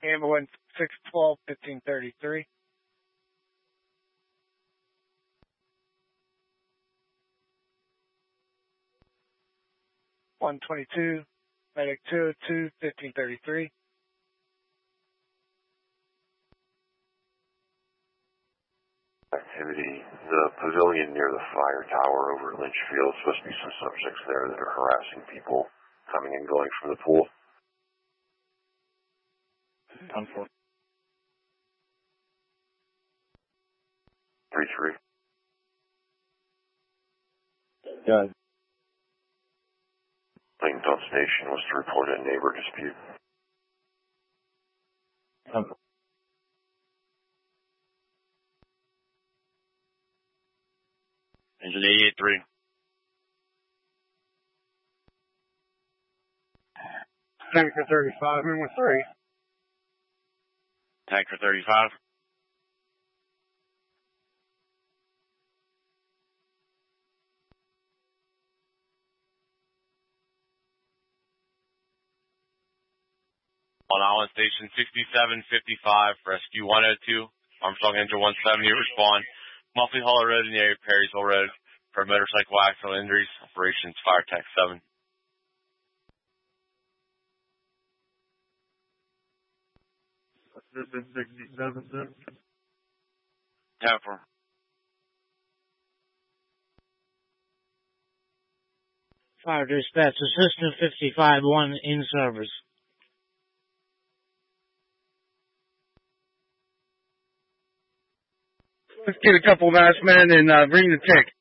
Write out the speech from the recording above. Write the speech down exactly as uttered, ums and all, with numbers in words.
ambulance six twelve fifteen thirty-three. one twenty-two, medic two oh two fifteen thirty-three. Activity. The pavilion near the fire tower over at Lynchfield. Supposed to be some subjects there that are harassing people coming and going from the pool. Done for. three three. Got it. Lincoln Station was to report a neighbor dispute. Done for. Engine eight eight three. Tanker thirty-five, number three. Tanker thirty-five. On Island Station sixty-seven fifty-five, Rescue one oh two, Armstrong Engine one seventy, respond. Muffley Hollow Road in the area of Perrysville Road for motorcycle accident injuries. Operations Fire Tech seven. sixty-seven. ten four. Fire dispatch, assistant fifty-five one in service. Let's get a couple of masked men and uh, bring the tick.